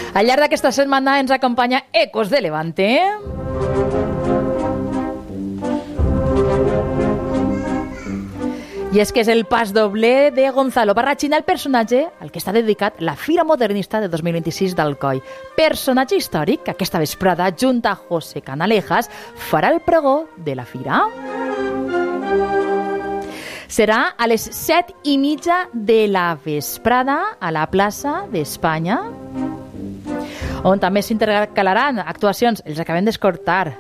Al llarg d'aquesta setmana ens acompanya Ecos de Levante. I és que és el pas doble de Gonzalo Barrachina, el personatge al que està dedicat la Fira Modernista de 2026 d'Alcoi. Personatge històric que aquesta vesprada, junt a José Canalejas, farà el pregó de la fira. Serà a les 7:30 de la vesprada a la plaça d'Espanya, on també s'intercalaran actuacions, els acabem d'escoltar,